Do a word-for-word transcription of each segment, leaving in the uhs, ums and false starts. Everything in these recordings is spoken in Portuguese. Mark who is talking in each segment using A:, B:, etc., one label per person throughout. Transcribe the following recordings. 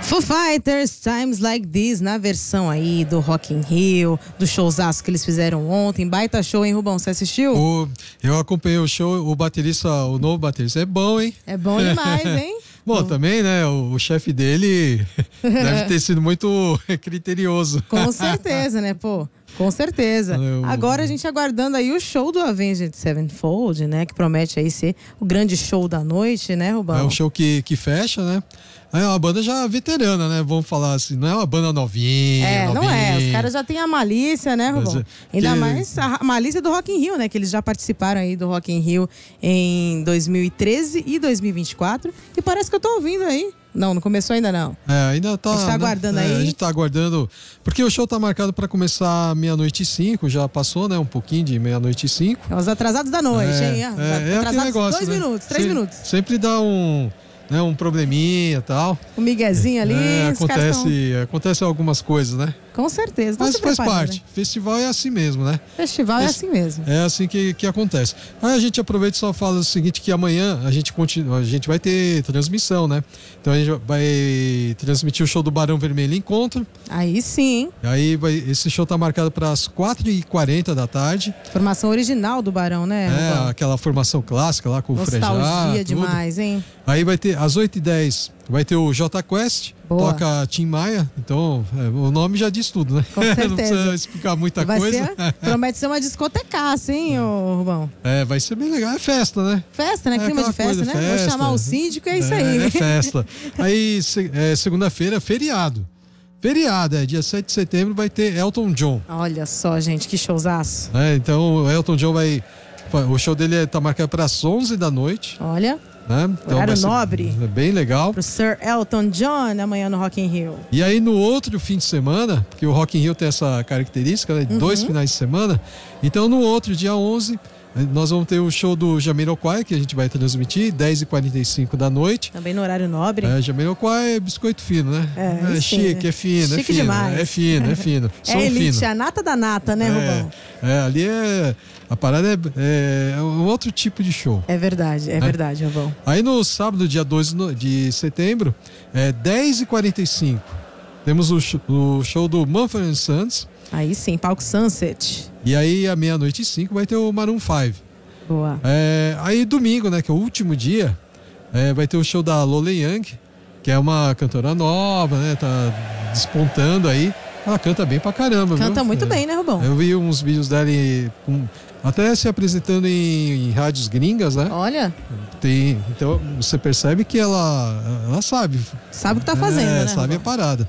A: Foo Fighters, Times Like This, na versão aí do Rock in Rio, do showzaço que eles fizeram ontem. Baita show, hein, Rubão? Você assistiu?
B: O, eu acompanhei o show, o baterista, o novo baterista é bom, hein?
A: É bom demais, hein?
B: Bom, bom, também, né, o, o chefe dele deve ter sido muito criterioso.
A: Com certeza, né, pô? Com certeza. Eu... Agora a gente aguardando aí o show do Avenged Sevenfold, né? Que promete aí ser o grande show da noite, né, Rubão?
B: É um show que, que fecha, né? É uma banda já veterana, né? Vamos falar assim, não é uma banda novinha.
A: É,
B: novinha.
A: Não é. Os caras já têm a malícia, né, Rubão?
B: É,
A: Ainda
B: que...
A: mais a malícia do Rock in Rio, né? Que eles já participaram aí do Rock in Rio em dois mil e treze e dois mil e vinte e quatro. E parece que eu tô ouvindo aí. Não, não começou ainda não.
B: É, ainda tá.
A: A gente tá aguardando,
B: né?
A: aí.
B: É, a gente tá aguardando. Porque o show tá marcado para começar meia-noite e cinco, já passou, né? Um pouquinho de meia-noite e cinco.
A: É os atrasados da noite,
B: é,
A: hein?
B: É,
A: atrasados
B: é aquele negócio,
A: dois
B: né?
A: minutos, três
B: Se, minutos. Sempre dá um. Né, um probleminha e tal.
A: Um miguezinho ali.
B: É, acontece,
A: tão...
B: acontece algumas coisas, né?
A: Com certeza.
B: Mas faz parte. Né? Festival é assim mesmo, né?
A: Festival Fest... é assim mesmo.
B: É assim que, que acontece. Aí a gente aproveita e só fala o seguinte, que amanhã a gente, continua, a gente vai ter transmissão, né? Então a gente vai transmitir o show do Barão Vermelho Encontro.
A: Aí sim.
B: Aí vai, esse show tá marcado para as quatro e quarenta da tarde.
A: Formação original do Barão, né?
B: É,
A: Rubão?
B: Aquela formação clássica lá com
A: Nostalgia
B: o Frejá.
A: Nostalgia demais, hein?
B: Aí vai ter, às oito e dez, vai ter o J Quest. Boa. Toca Tim Maia, então é, o nome já diz tudo, né?
A: Com certeza.
B: Não precisa explicar muita
A: vai
B: coisa.
A: Ser, promete ser uma discotecaça, hein, ô, Rubão?
B: É, vai ser bem legal. É festa, né?
A: Festa, né?
B: É
A: Clima de festa,
B: coisa,
A: né?
B: Festa.
A: Vou chamar o síndico, é isso
B: é,
A: aí.
B: É festa. Aí, se, é, segunda-feira, feriado. Feriado, é dia sete de setembro, vai ter Elton John.
A: Olha só, gente, que showzaço.
B: É, então, o Elton John vai... O show dele tá marcado para as onze da noite.
A: Olha...
B: Né? Então
A: horário nobre.
B: É bem legal.
A: Pro Sir Elton John amanhã no Rock in Rio.
B: E aí no outro fim de semana, porque o Rock in Rio tem essa característica, né? De uhum. dois finais de semana. Então no outro, dia onze, nós vamos ter o show do Jamiroquai, que a gente vai transmitir, dez e quarenta e cinco da noite.
A: Também no horário nobre.
B: É, Jamiroquai é biscoito fino, né?
A: É,
B: é
A: sim,
B: chique,
A: né?
B: é fino,
A: chique
B: é fino.
A: demais.
B: É fino, é fino.
A: É elite,
B: fino.
A: a nata da nata, né,
B: é,
A: Rubão?
B: É, ali é... A parada é, é um outro tipo de show.
A: É verdade, é né? verdade, Rubão.
B: Aí no sábado, dia doze de setembro, é dez e quarenta e cinco. Temos o show, o show do Mumford and Sons.
A: Aí sim, palco Sunset.
B: E aí, à meia-noite e cinco, vai ter o Maroon cinco.
A: Boa.
B: É, aí domingo, né, que é o último dia, é, vai ter o show da Lola Young, que é uma cantora nova, né, tá despontando aí. Ela canta bem pra caramba,
A: Canta
B: viu?
A: muito
B: é,
A: bem, né, Rubão?
B: Eu vi uns vídeos dela e, um, até se apresentando em, em rádios gringas, né?
A: Olha.
B: Tem, então você percebe que ela, ela sabe.
A: Sabe o que tá fazendo,
B: é,
A: né?
B: Sabe a parada.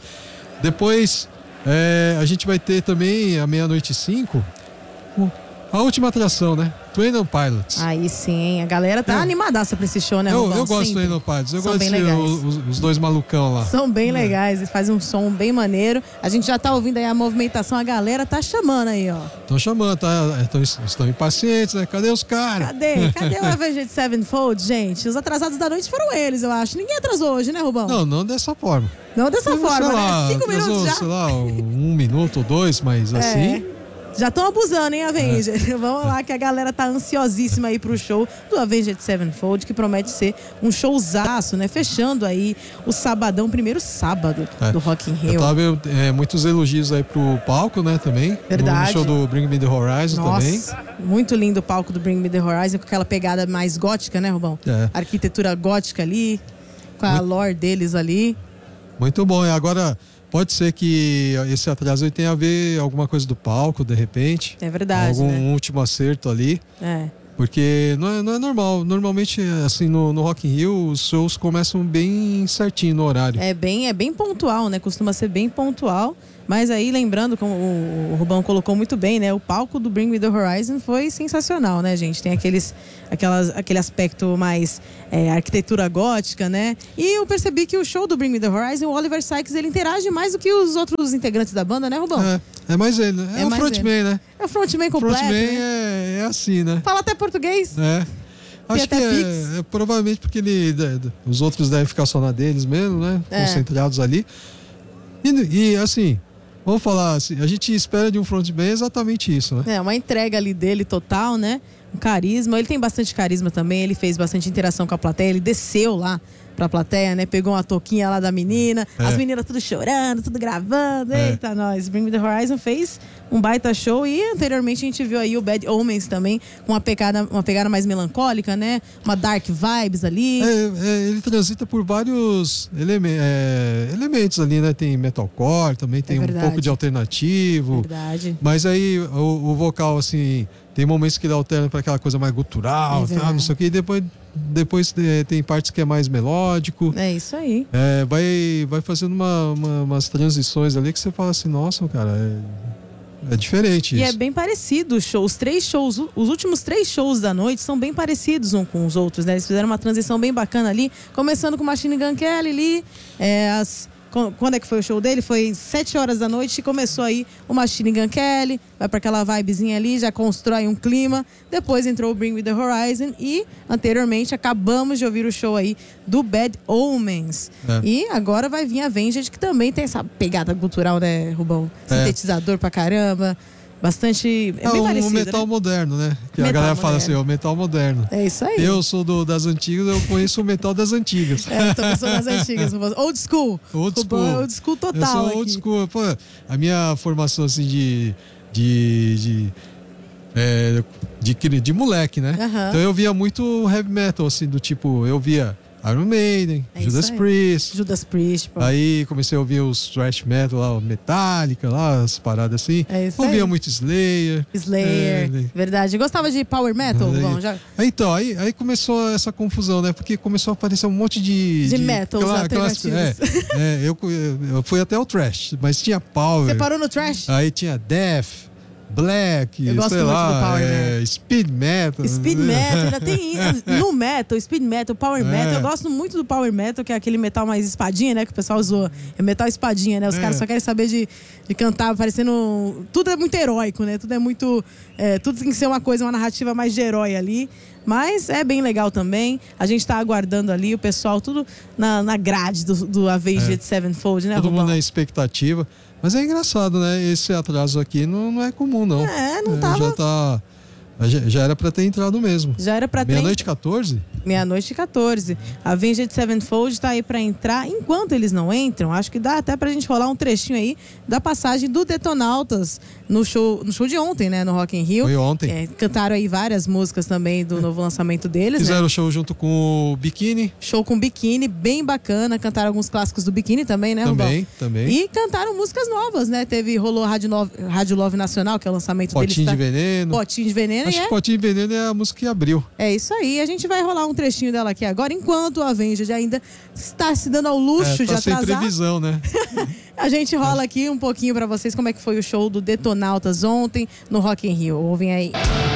B: Depois é, a gente vai ter também, à meia-noite e cinco, a última atração, né? Twenty One Pilots.
A: Aí sim, a galera tá é. animadaça pra esse show, né,
B: Eu,
A: Rubão?
B: eu gosto do Twenty One Pilots, eu São gosto de ser os, os dois malucão lá.
A: São bem é. legais, fazem um som bem maneiro. A gente já tá ouvindo aí a movimentação, a galera tá chamando aí, ó.
B: Estão chamando, tá? Tão, estão impacientes, né? Cadê os caras?
A: Cadê? Cadê o Avenged Sevenfold, gente? Os atrasados da noite foram eles, eu acho. Ninguém atrasou hoje, né, Rubão?
B: Não, não dessa forma.
A: Não dessa
B: sei
A: forma,
B: lá,
A: né? Cinco
B: atrasou,
A: minutos já.
B: Sei lá, um minuto ou dois, mas é. assim...
A: Já estão abusando, hein, Avenged? É. Vamos lá, que a galera tá ansiosíssima aí pro show do Avenged Sevenfold, que promete ser um showzaço, né? Fechando aí o sabadão, primeiro sábado é. do Rock in Rio.
B: Eu tava vendo é, muitos elogios aí pro palco, né, também.
A: Verdade.
B: No show do Bring Me The Horizon.
A: Nossa,
B: também.
A: Muito lindo o palco do Bring Me The Horizon, com aquela pegada mais gótica, né, Rubão?
B: É.
A: Arquitetura gótica ali, com a muito... lore deles ali.
B: Muito bom, e agora... Pode ser que esse atraso aí tenha a ver alguma coisa do palco, de repente.
A: É verdade,
B: Algum
A: né?
B: último acerto ali.
A: É.
B: Porque não é, não é normal. Normalmente, assim, no, no Rock in Rio, os shows começam bem certinho no horário.
A: É bem, é bem pontual, né? Costuma ser bem pontual. Mas aí, lembrando, como o Rubão colocou muito bem, né? O palco do Bring Me The Horizon foi sensacional, né, gente? Tem aqueles, aquelas, aquele aspecto mais é, arquitetura gótica, né? E eu percebi que o show do Bring Me The Horizon, o Oliver Sykes, ele interage mais do que os outros integrantes da banda, né, Rubão?
B: É, é mais ele, né? É, é o frontman, né?
A: É o frontman completo. O
B: frontman
A: né?
B: é, é assim, né?
A: Fala até português.
B: É. Acho que é, é provavelmente porque ele, os outros devem ficar só na deles mesmo, né? É. Concentrados ali. E, e assim... Vamos falar assim, a gente espera de um frontman exatamente isso, né?
A: É, uma entrega ali dele total, né? Um carisma, ele tem bastante carisma também, ele fez bastante interação com a plateia, ele desceu lá pra plateia, né? Pegou uma touquinha lá da menina,
B: é.
A: as meninas tudo chorando, tudo gravando.
B: É.
A: Eita, nós. Bring Me The Horizon fez um baita show e anteriormente a gente viu aí o Bad Omens também, com uma pegada, uma pegada mais melancólica, né? Uma dark vibes ali.
B: É, é, ele transita por vários eleme é, elementos ali, né? Tem metalcore, também tem
A: é
B: um pouco de alternativo.
A: Verdade.
B: Mas aí o, o vocal, assim, tem momentos que ele alterna para aquela coisa mais gutural,
A: é
B: tá, não sei o que, e depois, depois tem partes que é mais melódico.
A: É isso aí.
B: É, vai, vai fazendo uma, uma, umas transições ali que você fala assim, nossa, cara, é, é diferente
A: e
B: isso.
A: é bem parecido o show. Os três shows, os últimos três shows da noite são bem parecidos uns com os outros, né? Eles fizeram uma transição bem bacana ali, começando com Machine Gun Kelly ali, é, as... Quando é que foi o show dele? Foi sete horas da noite e começou aí o Machine Gun Kelly, vai para aquela vibezinha ali, já constrói um clima. Depois entrou o Bring Me The Horizon e anteriormente acabamos de ouvir o show aí do Bad Omens. É. E agora vai vir a Avenged, que também tem essa pegada cultural, né, Rubão? Sintetizador é. pra caramba. Bastante. É, é bem um parecido,
B: metal
A: né?
B: moderno, né? Que
A: metal
B: a galera
A: moderno.
B: fala assim, o metal moderno.
A: É isso aí.
B: Eu sou do, das antigas, eu conheço o metal das antigas.
A: É, eu também sou das antigas. Old school.
B: Old school.
A: Old school total.
B: Eu sou
A: aqui.
B: old school. Pô, a minha formação assim de. de, de é, de, de, de moleque, né?
A: Uh-huh.
B: Então eu via muito heavy metal, assim, do tipo, eu via Iron Maiden,
A: é
B: Judas Priest.
A: Judas Priest, pô.
B: Aí comecei a ouvir os thrash metal lá, o Metallica, lá, as paradas assim.
A: É isso
B: Ouvia
A: aí.
B: muito Slayer.
A: Slayer, é, verdade. Gostava de power metal,
B: aí,
A: bom, já...
B: Então, aí, aí começou essa confusão, né? Porque começou a aparecer um monte de...
A: De,
B: de
A: metals
B: aquela,
A: alternativos.
B: Aquelas, é, é eu, eu fui até o thrash, mas tinha power.
A: Você parou no thrash?
B: Aí tinha death. Black,
A: eu gosto
B: sei
A: muito
B: lá,
A: do Power
B: é,
A: Metal.
B: Speed Metal.
A: Speed Metal, ainda tem no Metal, Speed Metal, Power
B: É.
A: Metal. Eu gosto muito do Power Metal, que é aquele metal mais espadinha, né? Que o pessoal usou. É metal espadinha, né? Os
B: É.
A: caras só querem saber de, de cantar, parecendo. Tudo é muito heróico, né? Tudo é muito. É, tudo tem que ser uma coisa, uma narrativa mais de herói ali. Mas é bem legal também. A gente tá aguardando ali o pessoal, tudo na, na grade do, do Avenged é. Sevenfold, né,
B: Todo
A: Rubão?
B: mundo na expectativa. Mas é engraçado, né? Esse atraso aqui não, não é comum, não.
A: É, não
B: é,
A: tava...
B: Já tá... Já era pra ter entrado mesmo.
A: Já era pra ter...
B: Meia-noite e quatorze?
A: Meia-noite e quatorze. A Avenged Sevenfold tá aí pra entrar. Enquanto eles não entram, acho que dá até pra gente rolar um trechinho aí da passagem do Detonautas no show, no show de ontem, né? No Rock in Rio.
B: Foi ontem.
A: É, cantaram aí várias músicas também do novo lançamento deles,
B: Fizeram
A: né?
B: show junto com o Biquíni.
A: Show com Biquíni, bem bacana. Cantaram alguns clássicos do Biquíni também, né, Rubão?
B: Também, também.
A: E cantaram músicas novas, né? Teve, rolou Rádio Love, Rádio Love Nacional, que é o lançamento deles.
B: Potinho
A: tá...
B: de Veneno.
A: Potinho de Veneno.
B: Acho
A: e
B: que
A: é...
B: Potinho de Veneno é a música que abriu.
A: É isso aí. A gente vai rolar um trechinho dela aqui agora, enquanto a Avenged ainda está se dando ao luxo
B: é, tá
A: de atrasar.
B: sem previsão, né?
A: A gente rola aqui um pouquinho pra vocês como é que foi o show do Detonautas ontem no Rock in Rio. Ouvem aí.